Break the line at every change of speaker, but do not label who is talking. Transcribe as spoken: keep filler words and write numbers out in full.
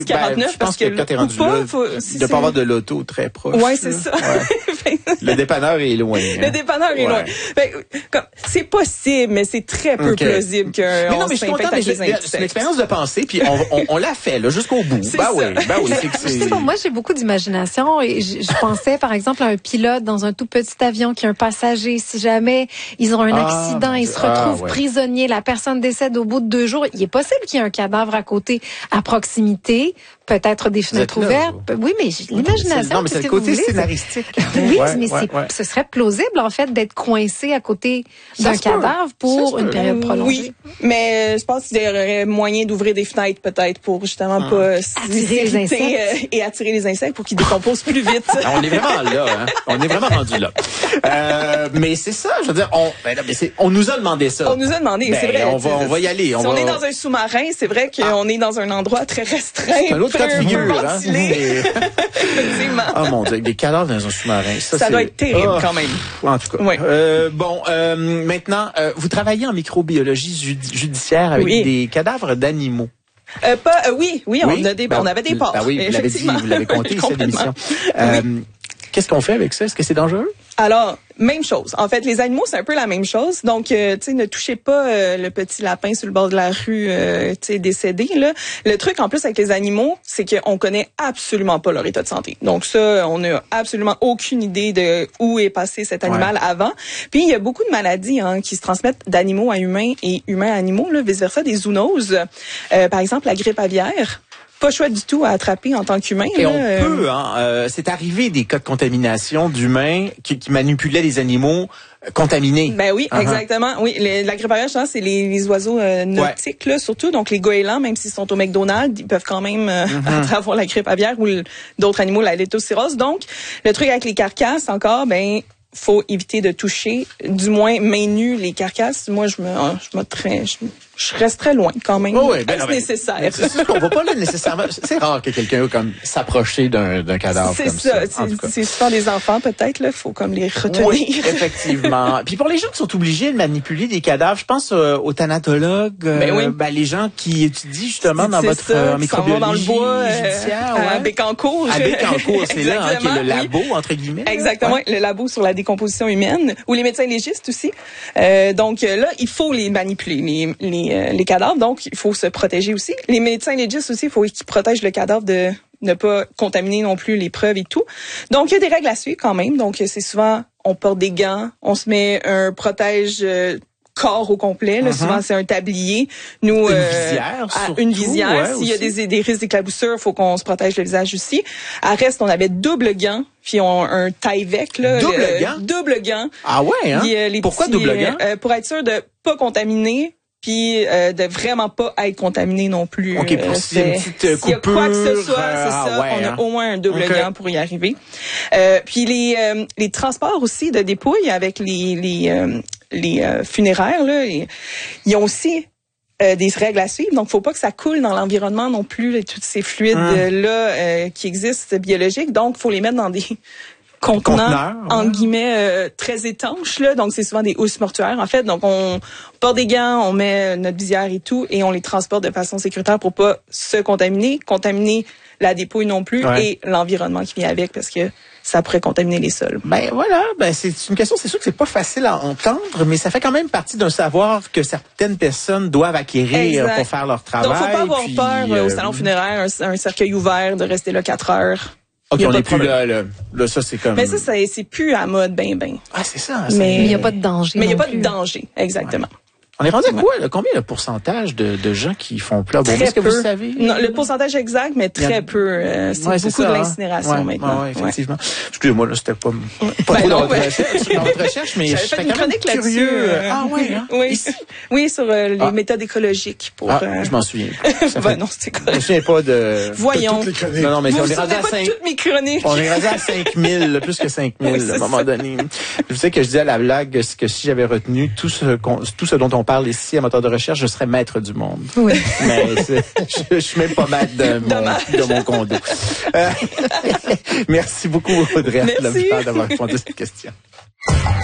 quarante-neuf,
ben, je
parce
pense que, que quand t'es rendu
pas,
là,
faut,
si il ne doit pas avoir de l'auto très proche.
Ouais, c'est ça.
Ouais. Le dépanneur est loin. Hein?
Le dépanneur est
ouais.
loin. Ben, comme, c'est possible, mais c'est très peu
okay.
plausible qu'on s'infecte avec les insectes.
C'est une expérience de pensée, puis on, on, on l'a fait là jusqu'au bout. Ben oui, ben oui.
Je sais pas, moi, j'ai beaucoup d'imagination et je, je pensais, par exemple, à un pilote dans un tout petit avion qui a un passager. Si jamais ils ont un
ah,
accident, ils se retrouvent
ah, ouais.
prisonniers, la personne décède au bout de deux jours, il est possible qu'il y ait un cadavre à côté, à proximité, peut-être des fenêtres ouvertes. Oui, mais l'imagination.
Non, mais c'est le côté scénaristique.
Oui,
ouais,
mais
ouais,
c'est,
ouais.
ce serait plausible, en fait, d'être coincé à côté d'un cadavre pour une période prolongée.
Oui, mais je pense qu'il y aurait moyen d'ouvrir des fenêtres, peut-être, pour justement hum. pas
attirer les insectes.
Euh, et attirer les insectes pour qu'ils décomposent plus vite.
On est vraiment là, hein? On est vraiment rendu là. Euh, mais c'est ça, je veux dire, on, ben là, mais c'est, on nous a demandé ça.
On nous a demandé, ben, c'est vrai.
On va, on va y aller. On
si
va...
on est dans un sous-marin, c'est vrai qu'on ah. est dans un endroit très restreint.
C'est un autre cas de figure, hein?
Effectivement.
Oh mon Dieu, des cadavres dans un sous-marin. Ça,
ça
c'est...
doit être terrible oh. quand même.
En tout cas.
Oui.
Euh, bon, euh, maintenant, euh, vous travaillez en microbiologie judi- judiciaire avec
oui.
des cadavres d'animaux.
Euh, pas, euh, oui, oui,
oui,
on a des,
ben,
on avait des porcs.
Ben oui, vous l'avez dit, vous l'avez compté cette émission. Euh,
oui.
Qu'est-ce qu'on fait avec ça? Est-ce que c'est dangereux?
Alors, même chose. En fait, les animaux, c'est un peu la même chose. Donc, euh, tu sais, ne touchez pas euh, le petit lapin sur le bord de la rue, euh, tu sais, décédé, là. Le truc, en plus, avec les animaux, c'est qu'on connaît absolument pas leur état de santé. Donc, ça, on n'a absolument aucune idée de où est passé cet animal ouais. avant. Puis, il y a beaucoup de maladies hein, qui se transmettent d'animaux à humains et humains à animaux, là, vice-versa, des zoonoses. Euh, par exemple, la grippe aviaire. Pas chouette du tout à attraper en tant qu'humain.
Et
là.
on peut, hein, euh, c'est arrivé des cas de contamination d'humains qui, qui manipulaient les animaux contaminés.
Ben oui, uh-huh. exactement. Oui, les, la grippe aviaire, c'est les, les oiseaux euh, nautiques, ouais. là, surtout. Donc, les goélands, même s'ils sont au McDonald's, ils peuvent quand même euh, uh-huh. avoir la grippe aviaire ou le, d'autres animaux, la leptospirose. Donc, le truc avec les carcasses, encore, ben faut éviter de toucher, du moins main nue, les carcasses. Moi, je me, je me très, je, je reste très loin quand même.
Oh oui, ben
c'est
ben,
nécessaire.
Ben, c'est sûr qu'on va pas là nécessairement. C'est rare que quelqu'un comme s'approcher d'un, d'un cadavre
c'est
comme
ça.
ça.
C'est, c'est souvent des enfants peut-être là, faut comme les retenir.
Oui, effectivement. Puis pour les gens qui sont obligés de manipuler des cadavres, je pense euh, aux thanatologues, euh,
ben oui.
ben, les gens qui étudient justement dans
c'est
votre
ça,
euh, microbiologie
dans le bois,
judiciaire,
euh,
ouais.
à Bécancour.
À Bécancour, c'est là hein, qui est le labo oui. entre guillemets.
Exactement,
ouais.
le labo sur la décomposition humaine, ou les médecins légistes aussi. Euh, donc là, il faut les manipuler, les les, euh, les cadavres. Donc il faut se protéger aussi. Les médecins légistes aussi, il faut qu'ils protègent le cadavre de ne pas contaminer non plus les preuves et tout. Donc il y a des règles à suivre quand même. Donc c'est souvent on porte des gants, on se met un protège euh, corps au complet. Là, uh-huh. Souvent, c'est un tablier. Nous,
une
euh,
visière,
à, une visière. Ouais, S'il aussi. y a des, des risques d'éclaboussure, il faut qu'on se protège le visage aussi. À reste, on avait double gant, puis on un taille-bec. Là,
double
le,
gant?
Double gant.
Ah ouais, hein?
Puis, les
Pourquoi
petits,
double gant?
Euh, pour être sûr de pas contaminer, puis euh, de vraiment pas être contaminé non plus.
OK, pour euh, s'il y a une petite coupure. S'il y a quoi que ce soit, euh,
c'est ça.
Ouais,
on a
hein?
au moins un double
okay.
gant pour y arriver. Euh, puis les euh, les transports aussi de dépouilles avec les les euh, les euh, funéraires là, ils ont aussi euh, des règles à suivre. Donc, faut pas que ça coule dans l'environnement non plus, là, tous ces fluides hum. là euh, qui existent biologiques. Donc, faut les mettre dans des contenants, en ouais. guillemets, euh, très étanches, là. Donc, c'est souvent des housses mortuaires, en fait. Donc, on porte des gants, on met notre visière et tout, et on les transporte de façon sécuritaire pour pas se contaminer, contaminer la dépouille non plus, ouais. et l'environnement qui vient avec, parce que ça pourrait contaminer les sols.
Ben voilà, ben c'est une question, c'est sûr que c'est pas facile à entendre, mais ça fait quand même partie d'un savoir que certaines personnes doivent acquérir exact. Pour faire leur travail.
Donc, faut pas avoir
puis,
peur euh, au salon funéraire, un, un cercueil ouvert, de rester là quatre heures.
OK, on n'est plus là, là. Là, ça, c'est comme...
Mais ça, ça c'est plus à mode, ben, ben.
Ah, c'est ça.
Mais
il n'y a pas de danger.
Mais il n'y a pas
plus.
de danger, exactement.
Ouais. On est rendu à quoi, là? Combien le pourcentage de, de gens qui font plus bon, est-ce que vous savez?
Non, le pourcentage exact, mais très a... peu. Euh, c'est ouais, beaucoup c'est ça, de l'incinération
hein? ouais,
maintenant.
Ouais, effectivement. Ouais. Excusez-moi, là, c'était pas, pas ben trop non, dans, votre
ben...
recherche, dans votre recherche, mais
j'avais
je
fait une chronique là-dessus.
Euh... Ah oui, hein?
Oui,
ici?
Oui, sur euh, les ah. méthodes écologiques. Pour,
ah,
euh...
je m'en souviens.
ben fait... non, c'était correct.
Je me souviens pas de...
Voyons.
De non, non, mais
vous
on est rendu à cinq...
toutes mes chroniques.
On est rendu à cinq mille, plus que cinq mille, oui, à un moment ça. Donné. Je sais que je disais à la blague que si j'avais retenu tout ce, tout ce dont on parle ici à Moteur de recherche, je serais maître du monde.
Oui.
Mais je, je suis même pas maître de mon, de mon condo. Euh, merci beaucoup, Audrey,
merci.
d'avoir répondu à cette question.